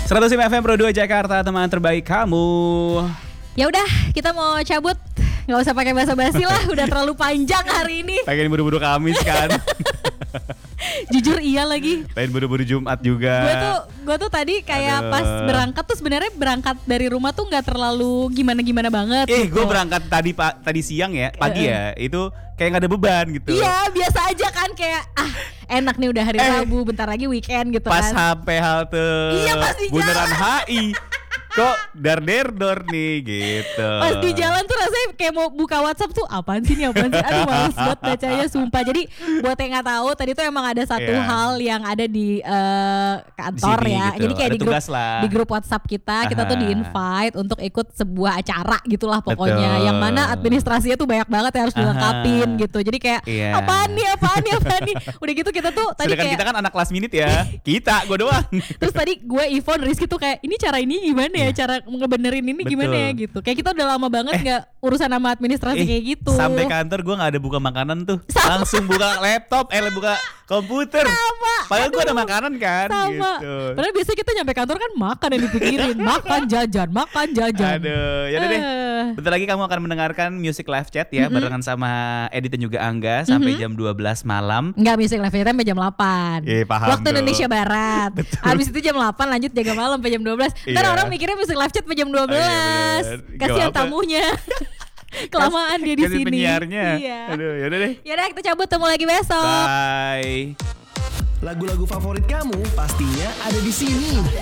105 FM Pro 2 Jakarta, teman terbaik kamu. Ya udah, kita mau cabut. Nggak usah pakai basa-basi lah, udah terlalu panjang hari ini. Pengen buru-buru Kamis kan. Jujur iya lagi. Pengen buru-buru Jumat juga. Gue tuh tadi kayak pas berangkat tuh sebenarnya berangkat dari rumah tuh nggak terlalu gimana-gimana banget. Gue berangkat tadi siang ya, pagi ya. Itu kayak nggak ada beban gitu. Iya, biasa aja kan kayak enak nih udah hari Rabu, bentar lagi weekend gitu pas kan. Pas sampai halte Bundaran HI. Kok dar-der-dor nih gitu. Pas di jalan tuh rasanya kayak mau buka WhatsApp tuh apaan sih. Aduh males banget bacanya sumpah. Jadi buat yang gak tahu, tadi tuh emang ada satu hal yang ada di kantor di ya gitu. Jadi kayak di grup WhatsApp kita tuh di-invite untuk ikut sebuah acara gitulah pokoknya. Betul. Yang mana administrasinya tuh banyak banget yang harus dilengkapin gitu. Jadi kayak apaan nih. Udah gitu kita tuh tadi sedangkan kayak kita kan anak last minute ya. Gue doang. Terus tadi gue, Ivon, Rizky tuh kayak ini cara ini gimana ya, cara ngebenerin ini gimana ya gitu. Kayak kita udah lama banget gak urusan sama administrasi kayak gitu. Sampai kantor gue gak ada buka makanan tuh. Langsung buka laptop, buka komputer. Padahal gue ada makanan kan gitu. Padahal biasanya kita nyampe kantor kan makan yang dipikirin. Makan jajan. Aduh, yaudah deh. Bentar lagi kamu akan mendengarkan Music Live Chat ya, barengan sama Edit dan juga Angga sampai jam 12 malam. Enggak, Music Live Chat sampai jam 8 paham waktu dong. Indonesia Barat. Habis itu jam 8 lanjut jaga malam sampai jam 12. Ntar orang mikirnya Music Live Chat sampai jam 12. Kasihan tamunya. Kelamaan dia di sini. Penyiarnya. Iya. Aduh, yaudah deh. Yaudah, kita cabut, temu lagi besok. Bye. Lagu-lagu favorit kamu pastinya ada di sini.